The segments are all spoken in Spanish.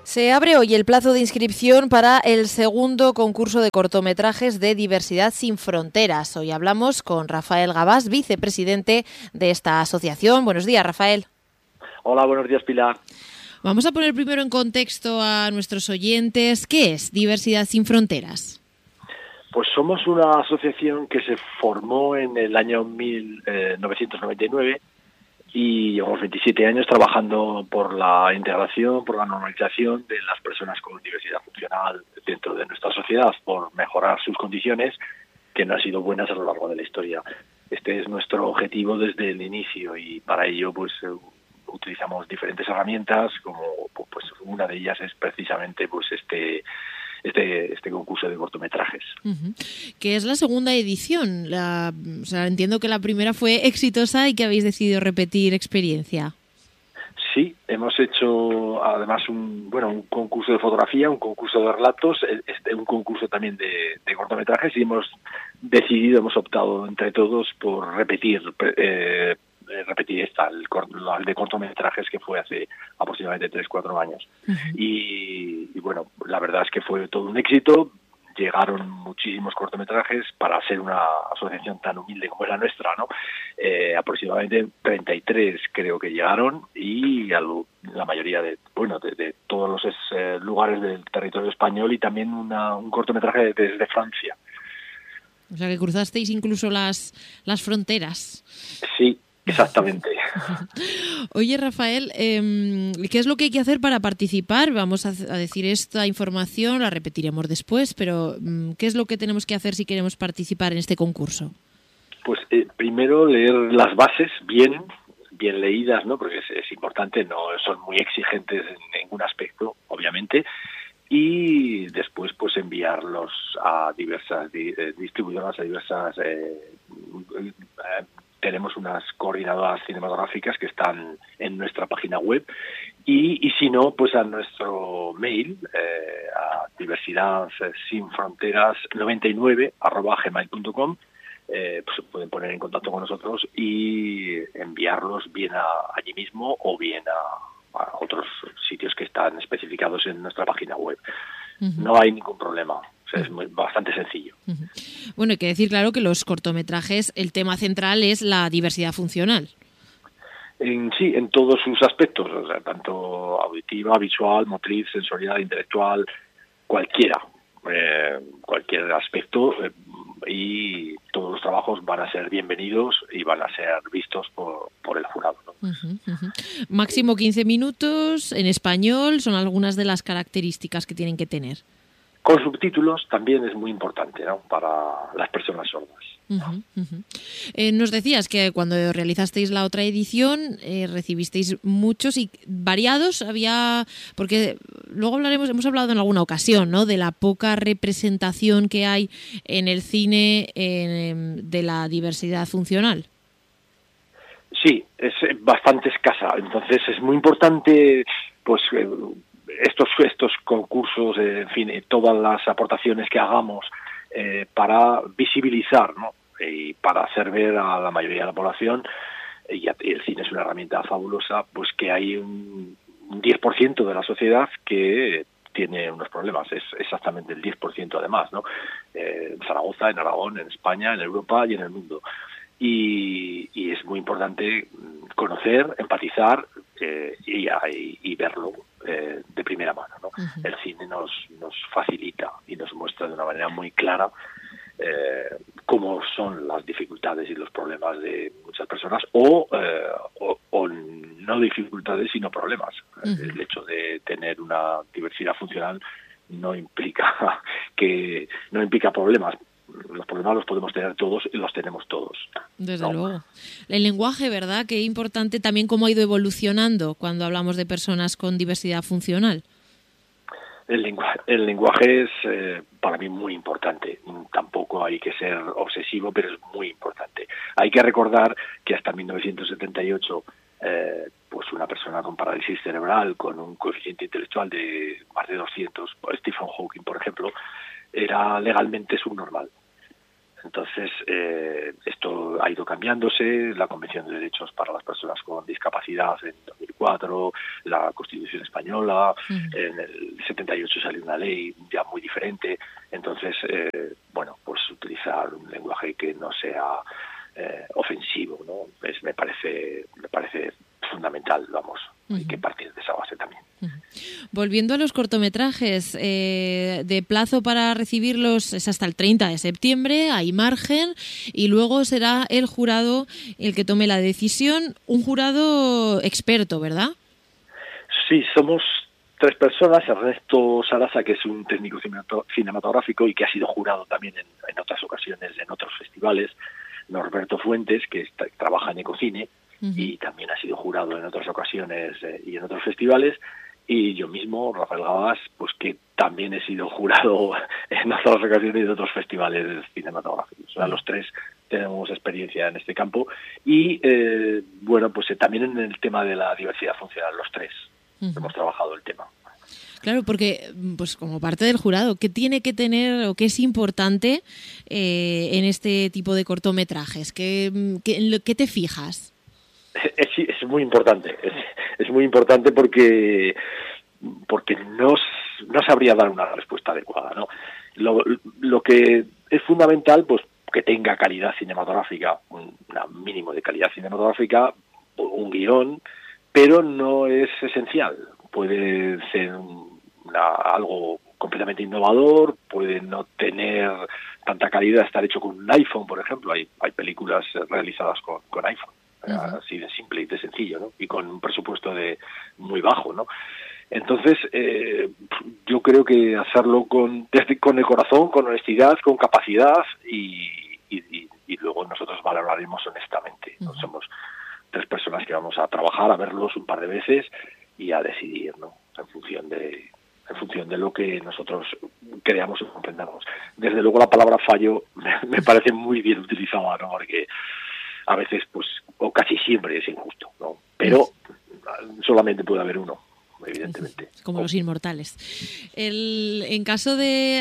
Se abre hoy el plazo de inscripción para el segundo concurso de cortometrajes de Diversidad Sin Fronteras. Hoy hablamos con Rafael Gabás, vicepresidente de esta asociación. Buenos días, Rafael. Hola, buenos días, Pilar. Vamos a poner primero en contexto a nuestros oyentes. ¿Qué es Diversidad Sin Fronteras? Pues somos una asociación que se formó en el año 1999 y llevamos 27 años trabajando por la integración, por la normalización de las personas con diversidad funcional dentro de nuestra sociedad, por mejorar sus condiciones, que no han sido buenas a lo largo de la historia. Este es nuestro objetivo desde el inicio y para ello pues utilizamos diferentes herramientas, como pues una de ellas es precisamente pues este concurso de cortometrajes. Que es la segunda edición. Entiendo que la primera fue exitosa y que habéis decidido repetir experiencia. Sí, hemos hecho además un concurso de fotografía, un concurso de relatos, un concurso también de cortometrajes y hemos optado entre todos por repetir el de cortometrajes que fue hace aproximadamente 3-4 años. Y bueno, la verdad es que fue todo un éxito. Llegaron muchísimos cortometrajes para ser una asociación tan humilde como es la nuestra, ¿no? Aproximadamente 33 creo que llegaron y la mayoría de todos los lugares del territorio español y también un cortometraje desde Francia. O sea que cruzasteis incluso las fronteras. Sí, exactamente. Oye, Rafael, ¿qué es lo que hay que hacer para participar? Vamos a decir esta información, la repetiremos después, pero ¿qué es lo que tenemos que hacer si queremos participar en este concurso? Pues primero leer las bases bien leídas, ¿no? Porque es importante, no son muy exigentes en ningún aspecto, obviamente, y después pues enviarlos a diversas distribuidoras, a diversas tenemos unas coordinadoras cinematográficas que están en nuestra página web y si no, pues a nuestro mail, a diversidadsinfronteras99@gmail.com, pues se pueden poner en contacto con nosotros y enviarlos bien allí mismo o bien a otros sitios que están especificados en nuestra página web. No hay ningún problema. Es bastante sencillo. Bueno, hay que decir claro que los cortometrajes, el tema central es la diversidad funcional. En todos sus aspectos, o sea, tanto auditiva, visual, motriz, sensorial, intelectual, cualquier aspecto, y todos los trabajos van a ser bienvenidos y van a ser vistos por el jurado, ¿no? Máximo 15 minutos, en español, son algunas de las características que tienen que tener. Con subtítulos también es muy importante, ¿no? Para las personas sordas. Nos decías que cuando realizasteis la otra edición recibisteis muchos y variados, porque luego hemos hablado en alguna ocasión, ¿no? De la poca representación que hay en el cine de la diversidad funcional. Sí, es bastante escasa, entonces es muy importante pues estos concursos, en fin, todas las aportaciones que hagamos para visibilizar, ¿no? Y para hacer ver a la mayoría de la población, y el cine es una herramienta fabulosa, pues que hay un 10% de la sociedad que tiene unos problemas, es exactamente el 10% además, ¿no? En Zaragoza, en Aragón, en España, en Europa y en el mundo. Y es muy importante conocer, empatizar y verlo de primera mano, ¿no? El cine nos facilita y nos muestra de una manera muy clara cómo son las dificultades y los problemas de muchas personas o no dificultades sino problemas. El hecho de tener una diversidad funcional no implica problemas. Los problemas los podemos tener todos y los tenemos todos. Desde luego. El lenguaje, ¿verdad? Qué importante también cómo ha ido evolucionando cuando hablamos de personas con diversidad funcional. El lenguaje es para mí muy importante. Tampoco hay que ser obsesivo, pero es muy importante. Hay que recordar que hasta 1978 pues una persona con parálisis cerebral, con un coeficiente intelectual de más de 200, Stephen Hawking, por ejemplo, era legalmente subnormal. Entonces, esto ha ido cambiándose, la Convención de Derechos para las Personas con Discapacidad en 2004, la Constitución Española, en el 78 salió una ley ya muy diferente. Entonces, pues utilizar un lenguaje que no sea ofensivo, ¿no? Me parece fundamental, vamos, hay que partir de esa base también. Volviendo a los cortometrajes, de plazo para recibirlos es hasta el 30 de septiembre, hay margen, y luego será el jurado el que tome la decisión, un jurado experto, ¿verdad? Sí, somos 3 personas, Ernesto Sarasa, que es un técnico cinematográfico y que ha sido jurado también en otras ocasiones, en otros festivales, Norberto Fuentes, que trabaja en Ecocine, y también ha sido jurado en otras ocasiones y en otros festivales, y yo mismo, Rafael Gabás, pues que también he sido jurado en otras ocasiones y en otros festivales cinematográficos. O sea, los 3 tenemos experiencia en este campo y, pues también en el tema de la diversidad funcional, los 3 hemos trabajado el tema. Claro, porque pues como parte del jurado, ¿qué tiene que tener o qué es importante en este tipo de cortometrajes? ¿En qué te fijas? Es muy importante, es muy importante porque no sabría dar una respuesta adecuada, ¿no? Lo que es fundamental, pues que tenga calidad cinematográfica, un mínimo de calidad cinematográfica, un guión, pero no es esencial. Puede ser algo completamente innovador, puede no tener tanta calidad, estar hecho con un iPhone, por ejemplo. Hay películas realizadas con iPhone. Así de simple y de sencillo, ¿no? Y con un presupuesto muy bajo, ¿no? Entonces, yo creo que hacerlo con el corazón, con honestidad, con capacidad y luego nosotros valoraremos honestamente. ¿No? Somos 3 personas que vamos a trabajar, a verlos un par de veces y a decidir, ¿no? En función de lo que nosotros creamos y comprendamos. Desde luego la palabra fallo me parece muy bien utilizada, ¿no? Porque a veces, pues, o casi siempre es injusto, ¿no? Pero solamente puede haber uno, evidentemente. Como los inmortales. En caso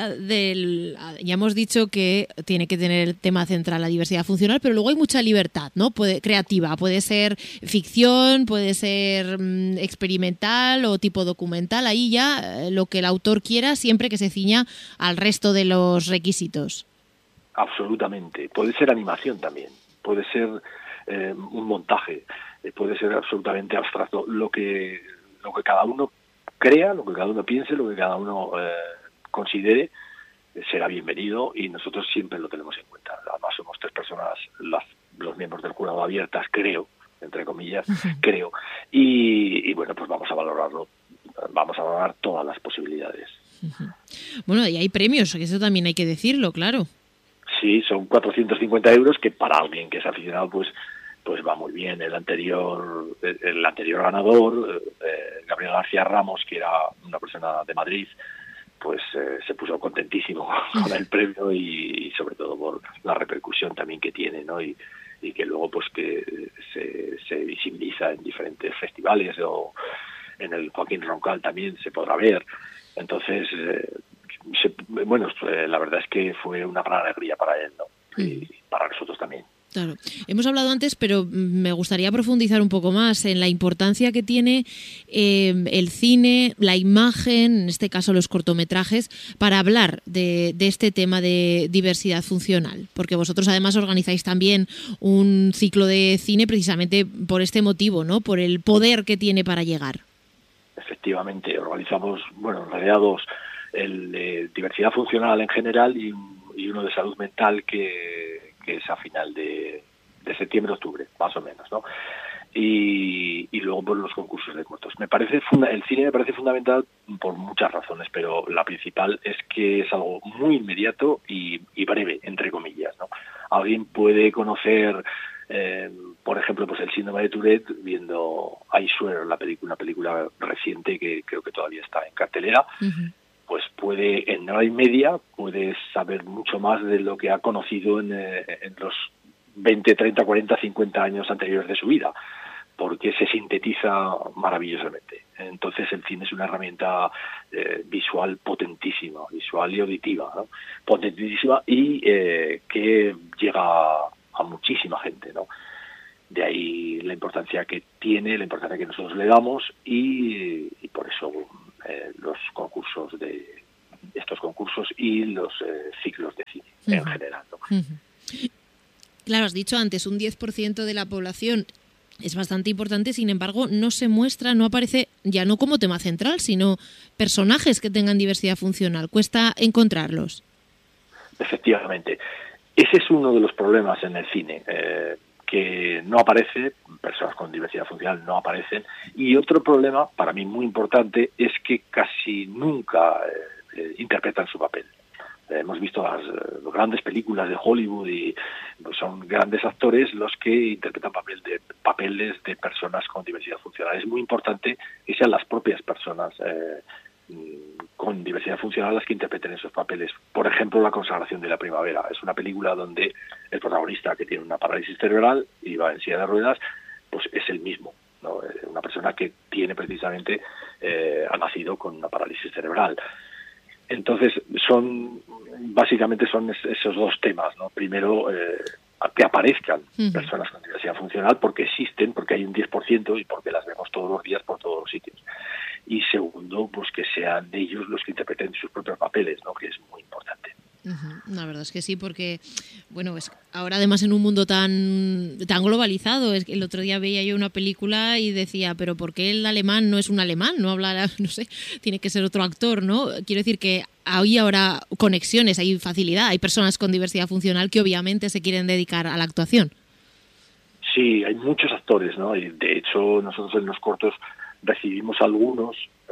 ya hemos dicho que tiene que tener el tema central la diversidad funcional, pero luego hay mucha libertad, ¿no? Creativa. Puede ser ficción, puede ser experimental o tipo documental. Ahí ya lo que el autor quiera, siempre que se ciña al resto de los requisitos. Absolutamente. Puede ser animación también. Puede ser un montaje, puede ser absolutamente abstracto. Lo que cada uno crea, lo que cada uno piense, lo que cada uno considere, será bienvenido y nosotros siempre lo tenemos en cuenta. Además somos 3 personas, los miembros del jurado abiertas, creo, entre comillas, creo, y bueno, pues vamos a valorarlo, vamos a valorar todas las posibilidades. Bueno, y hay premios, que eso también hay que decirlo, claro. Sí, son 450 euros, que para alguien que es aficionado, pues va muy bien. El anterior ganador, Gabriel García Ramos, que era una persona de Madrid, pues se puso contentísimo con el premio y sobre todo por la repercusión también que tiene, ¿no? Y que luego pues que se visibiliza en diferentes festivales, o en el Joaquín Roncal también se podrá ver. Entonces, la verdad es que fue una gran alegría para él, ¿no? Y para nosotros también. Claro. Hemos hablado antes, pero me gustaría profundizar un poco más en la importancia que tiene el cine, la imagen, en este caso los cortometrajes, para hablar de este tema de diversidad funcional. Porque vosotros además organizáis también un ciclo de cine precisamente por este motivo, ¿no? Por el poder que tiene para llegar. Efectivamente, organizamos, en realidad 2, el de diversidad funcional en general y uno de salud mental que es a final de septiembre-octubre, más o menos, ¿no? Y luego por los concursos de cortos. El cine me parece fundamental por muchas razones, pero la principal es que es algo muy inmediato y breve, entre comillas, ¿no? Alguien puede conocer, por ejemplo, pues el síndrome de Tourette viendo I Swear, una película reciente que creo que todavía está en cartelera. Pues puede, en hora y media, puede saber mucho más de lo que ha conocido en los 20, 30, 40, 50 años anteriores de su vida. porque se sintetiza maravillosamente. Entonces el cine es una herramienta visual potentísima, visual y auditiva, ¿no? Potentísima, y que llega a muchísima gente, ¿no? De ahí la importancia que tiene, la importancia que nosotros le damos, y por eso los concursos estos concursos y los ciclos de cine en general, ¿no? Claro, has dicho antes, un 10% de la población es bastante importante, sin embargo, no se muestra, no aparece ya no como tema central, sino personajes que tengan diversidad funcional. Cuesta encontrarlos. Efectivamente. Ese es uno de los problemas en el cine, que no aparece, personas con diversidad funcional no aparecen, y otro problema, para mí muy importante, es que casi nunca interpretan su papel. Hemos visto las grandes películas de Hollywood y pues, son grandes actores los que interpretan papeles de personas con diversidad funcional. Es muy importante que sean las propias personas con diversidad funcional las que interpreten esos papeles. Por ejemplo, La consagración de la primavera. Es una película donde el protagonista, que tiene una parálisis cerebral y va en silla de ruedas, pues es el mismo, ¿no? Una persona que tiene precisamente, ha nacido con una parálisis cerebral. Entonces, básicamente son esos dos temas, ¿no? Primero, que aparezcan personas con diversidad funcional, porque existen, porque hay un 10% y porque las vemos todos los días por todos los sitios. Y segundo, pues que sean ellos los que interpreten sus propios papeles, ¿no? Que es muy importante. La verdad es que sí, porque bueno, es ahora además en un mundo tan globalizado, es que el otro día veía yo una película y decía, pero ¿por qué el alemán no es un alemán? No hablará, no sé, tiene que ser otro actor, ¿no? Quiero decir que hay ahora conexiones, hay facilidad, hay personas con diversidad funcional que obviamente se quieren dedicar a la actuación. Sí, hay muchos actores, ¿no? Y de hecho nosotros en los cortos recibimos algunos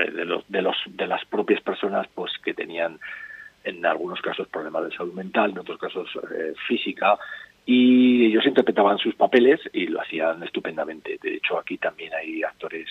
de las propias personas, pues que tenían en algunos casos problemas de salud mental, en otros casos física, y ellos interpretaban sus papeles y lo hacían estupendamente. De hecho, aquí también hay actores,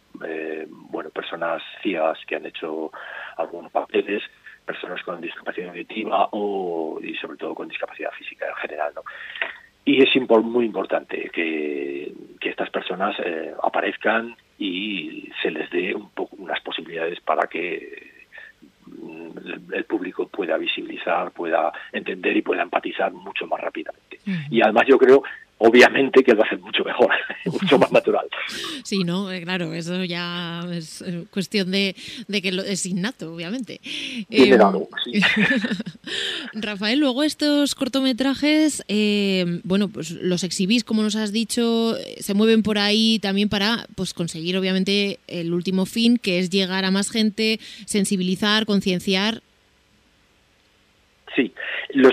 personas ciegas que han hecho algunos papeles, personas con discapacidad auditiva y sobre todo con discapacidad física en general, ¿no? Y es muy importante que estas personas aparezcan y se les dé un poco unas posibilidades para que el público pueda visibilizar, pueda entender y pueda empatizar mucho más rápidamente. Y además yo creo, obviamente, que lo hacen mucho mejor, mucho más natural. Sí, ¿no? Claro, eso ya es cuestión de que es innato, obviamente. Tiene dado, sí. Rafael, luego estos cortometrajes, pues los exhibís, como nos has dicho, se mueven por ahí también para pues conseguir, obviamente, el último fin, que es llegar a más gente, sensibilizar, concienciar. Sí,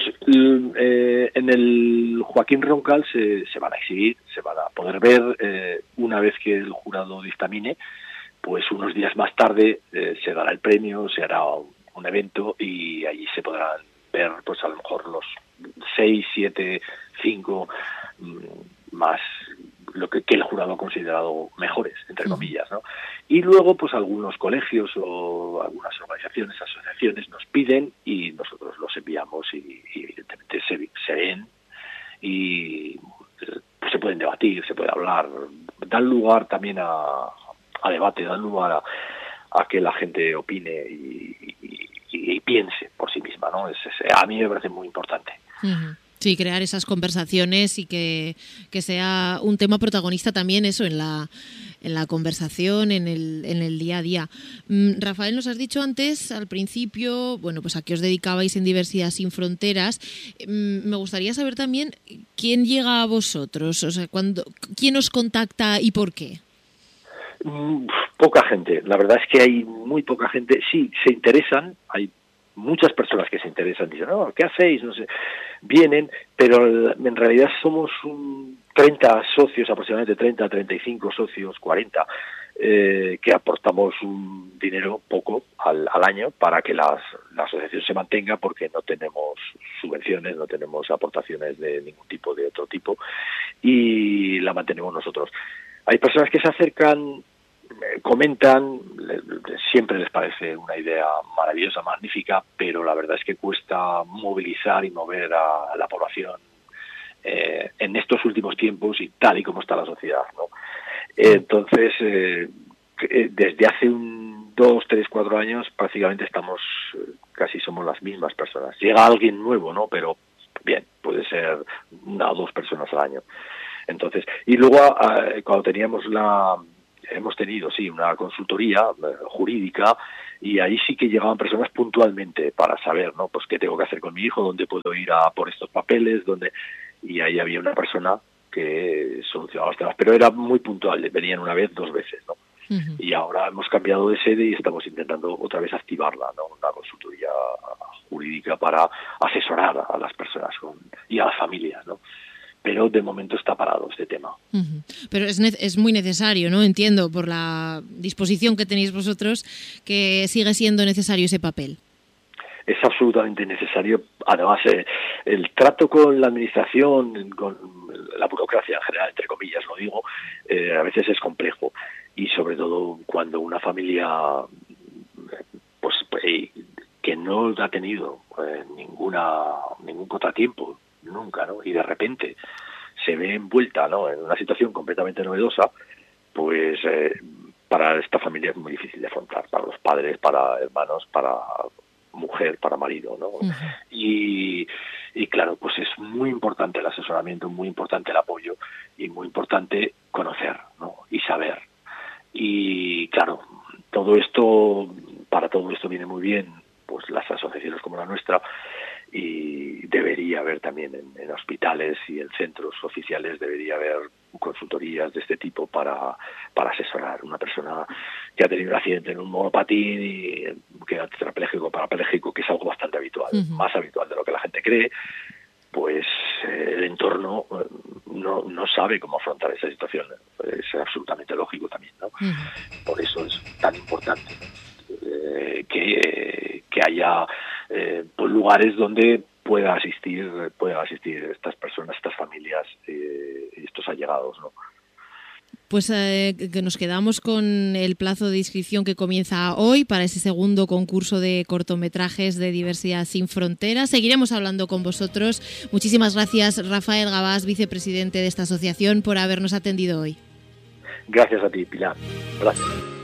en el Joaquín Roncal se van a exhibir, se van a poder ver una vez que el jurado dictamine, pues unos días más tarde se dará el premio, se hará un evento y allí se podrán ver, pues a lo mejor los 6, 7, 5 más lo que el jurado ha considerado mejores, entre comillas, ¿no? Y luego, pues algunos colegios o algunas organizaciones, asociaciones nos piden y nosotros los enviamos y evidentemente se ven y pues se pueden debatir, se puede hablar, dan lugar también a debate, dan lugar a que la gente opine y piense por sí misma, ¿no? A mí me parece muy importante. Sí, crear esas conversaciones y que sea un tema protagonista también eso en la conversación, en el día a día. Rafael, nos has dicho antes, al principio, bueno, pues a qué os dedicabais en Diversidad Sin Fronteras. Me gustaría saber también quién llega a vosotros, o sea, quién os contacta y por qué. Poca gente, la verdad es que hay muy poca gente. Sí, se interesan, hay muchas personas que se interesan, dicen, no, ¿qué hacéis? No sé, vienen, pero en realidad somos 30 socios, aproximadamente 30, 35 socios, 40, que aportamos un dinero poco al año para que la asociación se mantenga, porque no tenemos subvenciones, no tenemos aportaciones de ningún tipo, de otro tipo, y la mantenemos nosotros. Hay personas que se acercan, comentan, siempre les parece una idea maravillosa, magnífica, pero la verdad es que cuesta movilizar y mover a la población en estos últimos tiempos y tal y como está la sociedad, ¿no? Entonces, desde hace 2, 3, 4 años prácticamente estamos, casi somos las mismas personas. Llega alguien nuevo, ¿no? Pero bien, puede ser 1 o 2 personas al año. Entonces, y luego cuando hemos tenido, sí, una consultoría jurídica, y ahí sí que llegaban personas puntualmente para saber, ¿no? Pues qué tengo que hacer con mi hijo, dónde puedo ir a por estos papeles, y ahí había una persona que solucionaba los temas, pero era muy puntual, venían 1 vez, 2 veces, ¿no? Uh-huh. Y ahora hemos cambiado de sede y estamos intentando otra vez activarla, ¿no? Una consultoría jurídica para asesorar a las personas y a las familias, ¿no? Pero de momento está parado este tema. Uh-huh. Pero es muy necesario, ¿no? Entiendo, por la disposición que tenéis vosotros, que sigue siendo necesario ese papel. Es absolutamente necesario. Además, el trato con la administración, con la burocracia en general, entre comillas lo digo, a veces es complejo. Y sobre todo cuando una familia pues que no ha tenido ningún contratiempo, nunca, ¿no? Y de repente se ve envuelta, ¿no?, en una situación completamente novedosa, pues para esta familia es muy difícil de afrontar, para los padres, para hermanos, para mujer, para marido, ¿no? Uh-huh. Y claro, pues es muy importante el asesoramiento, muy importante el apoyo y muy importante conocer, ¿no?, y saber. Y claro, para todo esto viene muy bien pues las asociaciones como la nuestra, y debería haber también en hospitales y en centros oficiales, debería haber consultorías de este tipo para asesorar a una persona que ha tenido un accidente en un monopatín y queda tetrapléjico o parapléjico, que es algo bastante habitual, uh-huh, más habitual de lo que la gente cree. Pues el entorno no sabe cómo afrontar esa situación. Es absolutamente lógico también, ¿no? Uh-huh. Por eso es tan importante que haya pues lugares donde puedan asistir estas personas, estas familias, estos allegados, ¿no? Pues que nos quedamos con el plazo de inscripción que comienza hoy para ese segundo concurso de cortometrajes de Diversidad Sin Fronteras. Seguiremos hablando con vosotros. Muchísimas gracias, Rafael Gabás, vicepresidente de esta asociación, por habernos atendido hoy. Gracias a ti, Pilar. Gracias.